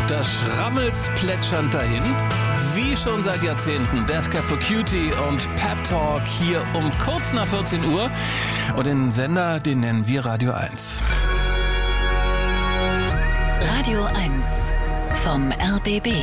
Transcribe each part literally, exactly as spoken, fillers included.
Da schrammelt's plätschernd dahin. Wie schon seit Jahrzehnten Death Cab for Cutie und Pep Talk hier um kurz nach vierzehn Uhr. Und den Sender, den nennen wir Radio eins. Radio eins vom R B B.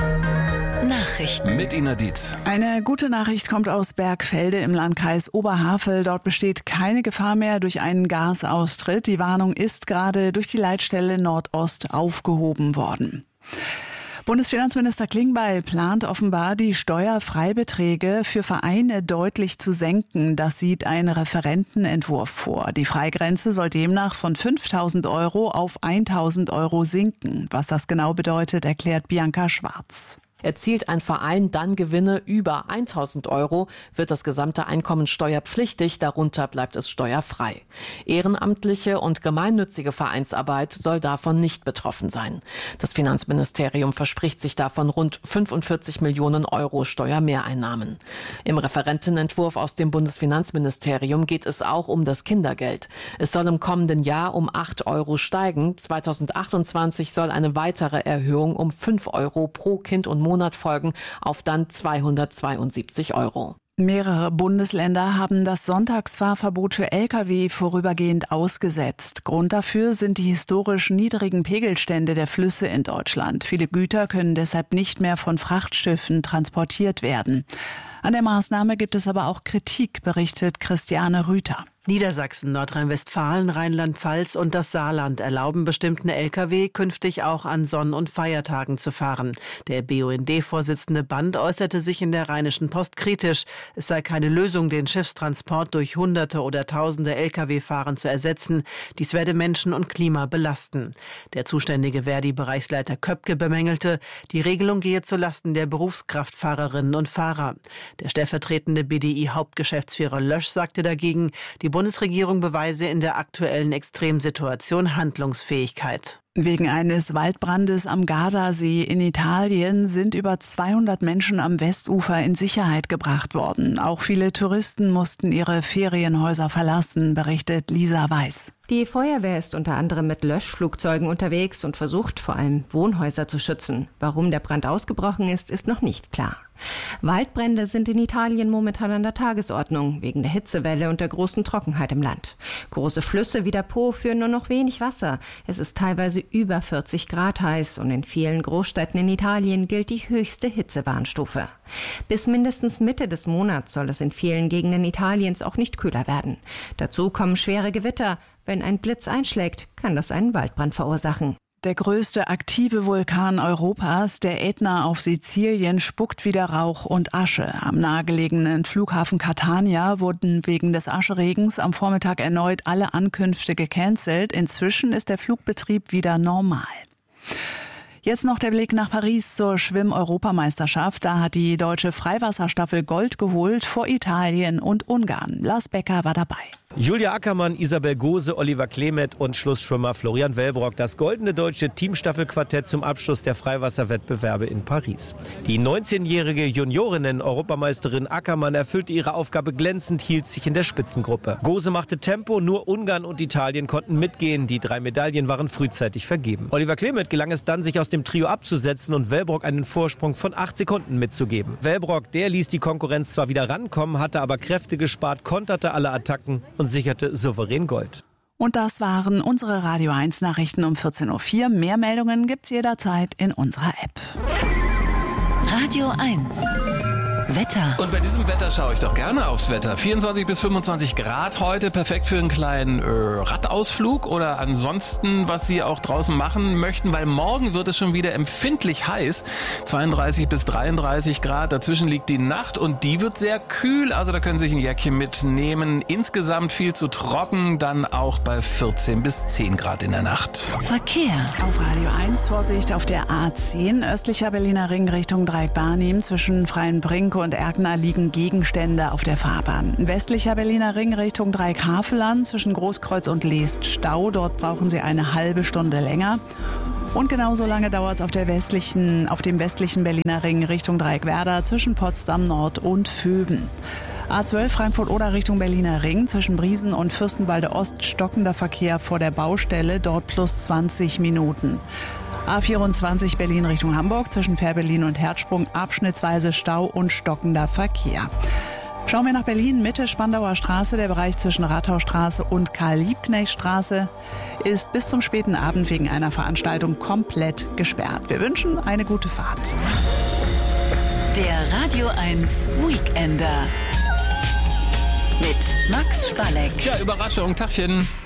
Nachrichten. Mit Ina Dietz. Eine gute Nachricht kommt aus Bergfelde im Landkreis Oberhavel. Dort besteht keine Gefahr mehr durch einen Gasaustritt. Die Warnung ist gerade durch die Leitstelle Nordost aufgehoben worden. Bundesfinanzminister Klingbeil plant offenbar, die Steuerfreibeträge für Vereine deutlich zu senken. Das sieht ein Referentenentwurf vor. Die Freigrenze soll demnach von fünftausend Euro auf eintausend Euro sinken. Was das genau bedeutet, erklärt Bianca Schwarz. Erzielt ein Verein dann Gewinne über eintausend Euro, wird das gesamte Einkommen steuerpflichtig, darunter bleibt es steuerfrei. Ehrenamtliche und gemeinnützige Vereinsarbeit soll davon nicht betroffen sein. Das Finanzministerium verspricht sich davon rund fünfundvierzig Millionen Euro Steuermehreinnahmen. Im Referentenentwurf aus dem Bundesfinanzministerium geht es auch um das Kindergeld. Es soll im kommenden Jahr um acht Euro steigen. zweitausendachtundzwanzig soll eine weitere Erhöhung um fünf Euro pro Kind und Monat Monat folgen auf dann zweihundertzweiundsiebzig Euro. Mehrere Bundesländer haben das Sonntagsfahrverbot für L K W vorübergehend ausgesetzt. Grund dafür sind die historisch niedrigen Pegelstände der Flüsse in Deutschland. Viele Güter können deshalb nicht mehr von Frachtschiffen transportiert werden. An der Maßnahme gibt es aber auch Kritik, berichtet Christiane Rüther. Niedersachsen, Nordrhein-Westfalen, Rheinland-Pfalz und das Saarland erlauben bestimmten L K W künftig auch an Sonn- und Feiertagen zu fahren. Der B U N D-Vorsitzende Band äußerte sich in der Rheinischen Post kritisch. Es sei keine Lösung, den Schiffstransport durch Hunderte oder Tausende L K W-Fahren zu ersetzen. Dies werde Menschen und Klima belasten. Der zuständige Verdi-Bereichsleiter Köpke bemängelte, die Regelung gehe zulasten der Berufskraftfahrerinnen und Fahrer. Der stellvertretende B D I-Hauptgeschäftsführer Lösch sagte dagegen, die Bundesregierung beweise in der aktuellen Extremsituation Handlungsfähigkeit. Wegen eines Waldbrandes am Gardasee in Italien sind über zweihundert Menschen am Westufer in Sicherheit gebracht worden. Auch viele Touristen mussten ihre Ferienhäuser verlassen, berichtet Lisa Weiß. Die Feuerwehr ist unter anderem mit Löschflugzeugen unterwegs und versucht vor allem Wohnhäuser zu schützen. Warum der Brand ausgebrochen ist, ist noch nicht klar. Waldbrände sind in Italien momentan an der Tagesordnung, wegen der Hitzewelle und der großen Trockenheit im Land. Große Flüsse wie der Po führen nur noch wenig Wasser. Es ist teilweise über vierzig Grad heiß und in vielen Großstädten in Italien gilt die höchste Hitzewarnstufe. Bis mindestens Mitte des Monats soll es in vielen Gegenden Italiens auch nicht kühler werden. Dazu kommen schwere Gewitter. Wenn ein Blitz einschlägt, kann das einen Waldbrand verursachen. Der größte aktive Vulkan Europas, der Ätna auf Sizilien, spuckt wieder Rauch und Asche. Am nahegelegenen Flughafen Catania wurden wegen des Ascheregens am Vormittag erneut alle Ankünfte gecancelt. Inzwischen ist der Flugbetrieb wieder normal. Jetzt noch der Blick nach Paris zur Schwimm-Europameisterschaft. Da hat die deutsche Freiwasserstaffel Gold geholt vor Italien und Ungarn. Lars Becker war dabei. Julia Ackermann, Isabel Gose, Oliver Klemet und Schlussschwimmer Florian Wellbrock. Das goldene deutsche Teamstaffelquartett zum Abschluss der Freiwasserwettbewerbe in Paris. Die neunzehnjährige Juniorinnen-Europameisterin Ackermann erfüllte ihre Aufgabe glänzend, hielt sich in der Spitzengruppe. Gose machte Tempo, nur Ungarn und Italien konnten mitgehen. Die drei Medaillen waren frühzeitig vergeben. Oliver Klemet gelang es dann, sich aus dem Trio abzusetzen und Wellbrock einen Vorsprung von acht Sekunden mitzugeben. Wellbrock, der ließ die Konkurrenz zwar wieder rankommen, hatte aber Kräfte gespart, konterte alle Attacken und sicherte souverän Gold. Und das waren unsere Radio eins Nachrichten um vierzehn Uhr vier. Mehr Meldungen gibt's jederzeit in unserer App. Radio eins. Wetter. Und bei diesem Wetter schaue ich doch gerne aufs Wetter. vierundzwanzig bis fünfundzwanzig Grad heute, perfekt für einen kleinen äh, Radausflug oder ansonsten, was Sie auch draußen machen möchten, weil morgen wird es schon wieder empfindlich heiß. zweiunddreißig bis dreiunddreißig Grad, dazwischen liegt die Nacht und die wird sehr kühl, also da können Sie sich ein Jäckchen mitnehmen. Insgesamt viel zu trocken, dann auch bei vierzehn bis zehn Grad in der Nacht. Verkehr. Auf Radio eins Vorsicht auf der A zehn, östlicher Berliner Ring Richtung Dreieck-Barnim zwischen Freienbrink und Erkner liegen Gegenstände auf der Fahrbahn. Westlicher Berliner Ring Richtung Dreieck-Haveland zwischen Großkreuz und Leest Stau. Dort brauchen Sie eine halbe Stunde länger. Und genauso lange dauert es auf der westlichen, auf dem westlichen Berliner Ring Richtung Dreieck-Werder zwischen Potsdam Nord und Vöben. A zwölf Frankfurt-Oder Richtung Berliner Ring zwischen Briesen und Fürstenwalde Ost stockender Verkehr vor der Baustelle, dort plus zwanzig Minuten. A vierundzwanzig Berlin Richtung Hamburg zwischen Fährberlin und Herzsprung abschnittsweise Stau und stockender Verkehr. Schauen wir nach Berlin, Mitte Spandauer Straße. Der Bereich zwischen Rathaustraße und Karl-Liebknecht-Straße ist bis zum späten Abend wegen einer Veranstaltung komplett gesperrt. Wir wünschen eine gute Fahrt. Der Radio eins Weekender mit Max Spalleck. Ja, Überraschung, Tachchen.